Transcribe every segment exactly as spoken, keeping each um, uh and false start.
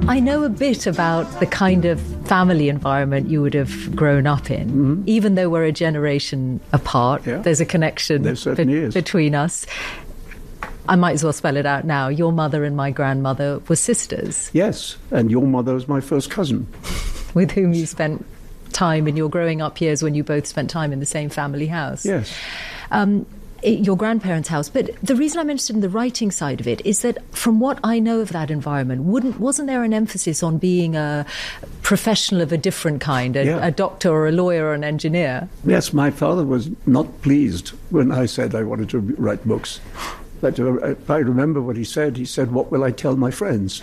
I know a bit about the kind of family environment you would have grown up in. Mm-hmm. Even though we're a generation apart, yeah. there's a connection be- between us. I might as well spell it out now. Your mother and my grandmother were sisters. Yes, and your mother was my first cousin. With whom you spent time in your growing up years when you both spent time in the same family house. Yes. Um, your grandparents' house. But the reason I'm interested in the writing side of it is that from what I know of that environment, wouldn't wasn't there an emphasis on being a professional of a different kind, a, yeah. a doctor or a lawyer or an engineer? Yes, my father was not pleased when I said I wanted to write books. But uh, if I remember what he said, he said, "What will I tell my friends?"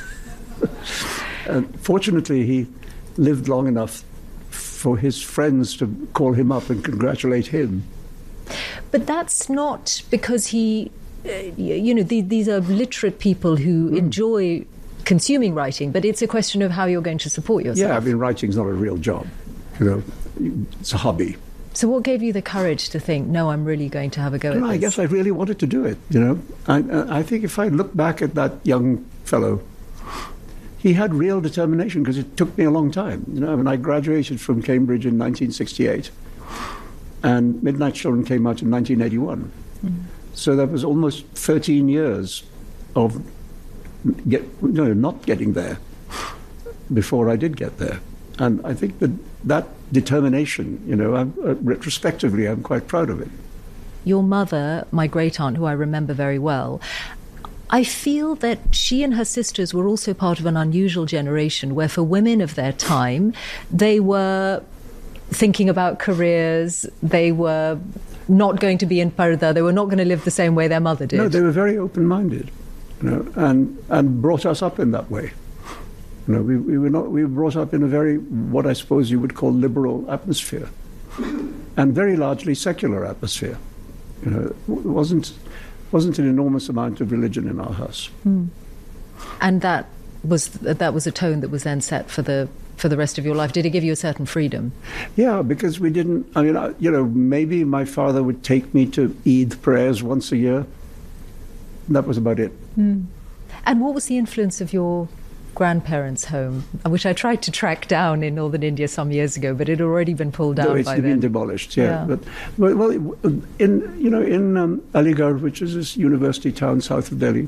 And fortunately, he lived long enough for his friends to call him up and congratulate him. But that's not because he, uh, you know, the, these are literate people who mm. enjoy consuming writing, but it's a question of how you're going to support yourself. Yeah, I mean, writing's not a real job, you know, it's a hobby. So what gave you the courage to think, no, I'm really going to have a go you at know, this? I guess I really wanted to do it, you know. I, I think if I look back at that young fellow, he had real determination because it took me a long time. You know, I mean, I graduated from Cambridge in nineteen sixty-eight. And Midnight Children came out in nineteen eighty-one. Mm. So that was almost thirteen years of get, you know, not getting there before I did get there. And I think that that determination, you know, I'm, uh, retrospectively, I'm quite proud of it. Your mother, my great-aunt, who I remember very well, I feel that she and her sisters were also part of an unusual generation where for women of their time, they were thinking about careers, they were not going to be in parda, they were not going to live the same way their mother did. No, they were very open-minded, you know, and and brought us up in that way. You know, we, we were not we were brought up in a very, what I suppose you would call liberal atmosphere, and very largely secular atmosphere. You know, it wasn't wasn't an enormous amount of religion in our house. Mm. And that was that was a tone that was then set for the for the rest of your life. Did it give you a certain freedom? Yeah, because we didn't, I mean, I, you know, maybe my father would take me to Eid prayers once a year. That was about it. Mm. And what was the influence of your grandparents' home, which I tried to track down in northern India some years ago, but it had already been pulled down no, it's by been then. demolished, yeah. yeah. But, well, well, in, you know, in um, Aligarh, which is this university town south of Delhi,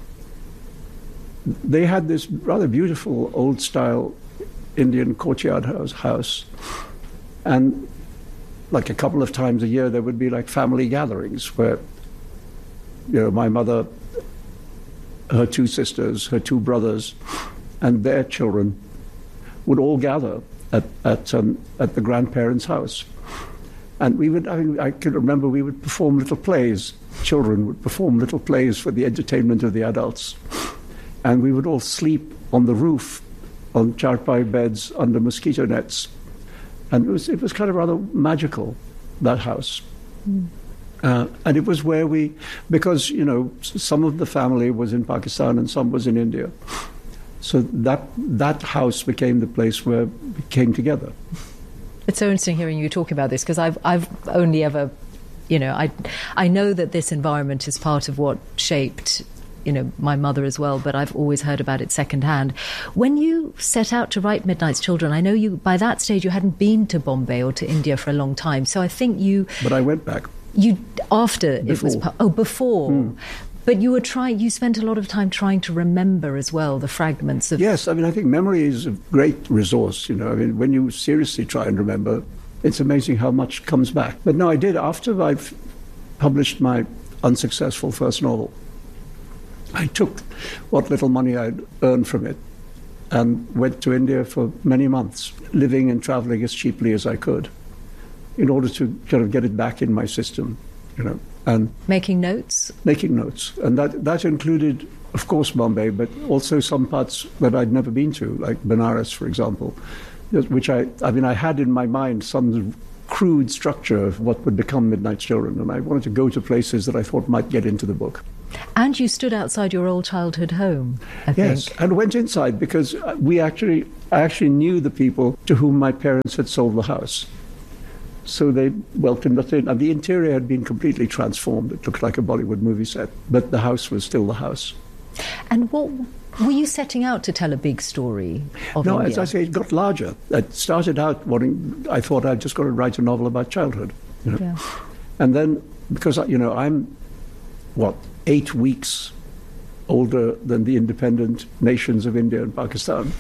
they had this rather beautiful old-style Indian courtyard house, house, and like a couple of times a year there would be like family gatherings where, you know, my mother, her two sisters, her two brothers, and their children would all gather at at um, at the grandparents' house, and we would. I mean, I can remember we would perform little plays. Children would perform little plays for the entertainment of the adults, and we would all sleep on the roof, on charpai beds under mosquito nets, and it was it was kind of rather magical, that house. Mm. Uh, and it was where we, because, you know, some of the family was in Pakistan and some was in India, so that that house became the place where we came together. It's so interesting hearing you talk about this, because I've I've only ever, you know, I I know that this environment is part of what shaped, you know, my mother as well, but I've always heard about it secondhand. When you set out to write Midnight's Children, I know you, by that stage, you hadn't been to Bombay or to India for a long time, so I think you... But I went back. You, after before. it was... Oh, before. Mm. But you were trying, you spent a lot of time trying to remember as well the fragments of... Yes, I mean, I think memory is a great resource, you know. I mean, when you seriously try and remember, it's amazing how much comes back. But no, I did. After I've published my unsuccessful first novel, I took what little money I'd earned from it and went to India for many months, living and traveling as cheaply as I could in order to kind of get it back in my system, you know. And making notes? Making notes. And that, that included, of course, Bombay, but also some parts that I'd never been to, like Benares, for example, which I, I mean, I had in my mind some crude structure of what would become Midnight's Children, and I wanted to go to places that I thought might get into the book. And you stood outside your old childhood home, I yes, think. And went inside because we actually, I actually knew the people to whom my parents had sold the house. So they welcomed us in. And the interior had been completely transformed. It looked like a Bollywood movie set, but the house was still the house. And what Were you setting out to tell a big story of no, India? as I say, it got larger. It started out wanting, I thought I'd just got to write a novel about childhood. You know? Yeah. And then, because, you know, I'm, what, eight weeks older than the independent nations of India and Pakistan.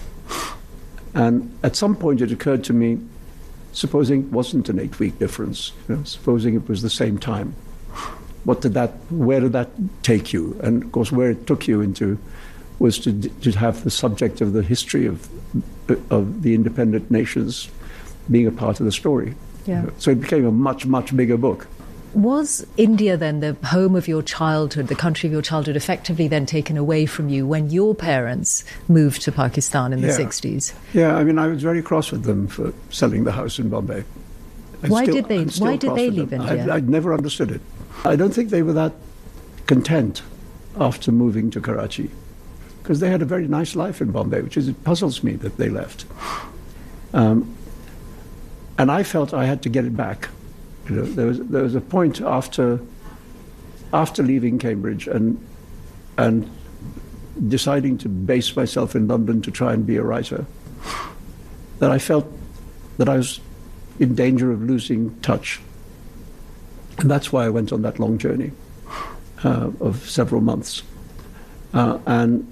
And at some point it occurred to me, supposing it wasn't an eight-week difference, you know, supposing it was the same time, what did that, where did that take you? And of course, where it took you into was to, to have the subject of the history of, of the independent nations being a part of the story. Yeah. So it became a much, much bigger book. Was India then the home of your childhood, the country of your childhood, effectively then taken away from you when your parents moved to Pakistan in the Yeah. sixties? Yeah, I mean, I was very cross with them for selling the house in Bombay. I'm Why still- did they- I'm still why did cross they with leave them. India? I, I'd never understood it. I don't think they were that content after moving to Karachi, because they had a very nice life in Bombay, which is, it puzzles me that they left. Um, and I felt I had to get it back. You know, there was there was a point after after leaving Cambridge and and deciding to base myself in London to try and be a writer, that I felt that I was in danger of losing touch. And that's why I went on that long journey uh, of several months. Uh, and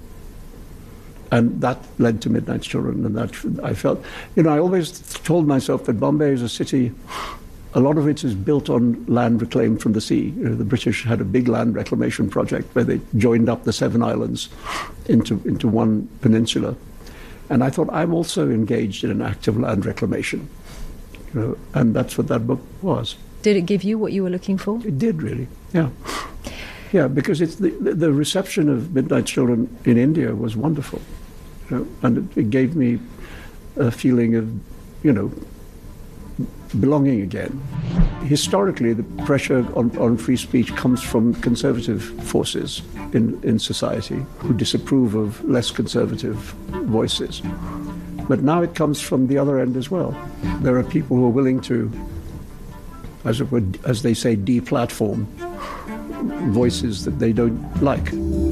and that led to Midnight's Children. And that I felt, you know, I always told myself that Bombay is a city, a lot of it is built on land reclaimed from the sea. You know, the British had a big land reclamation project where they joined up the seven islands into, into one peninsula. And I thought, I'm also engaged in an act of land reclamation. You know, and that's what that book was. Did it give you what you were looking for? It did, really, yeah. Yeah, because it's the, the reception of Midnight's Children in India was wonderful. You know, and it, it gave me a feeling of, you know, belonging again. Historically, the pressure on, on free speech comes from conservative forces in, in society who disapprove of less conservative voices. But now it comes from the other end as well. There are people who are willing to, as it would, as they say, deplatform voices that they don't like.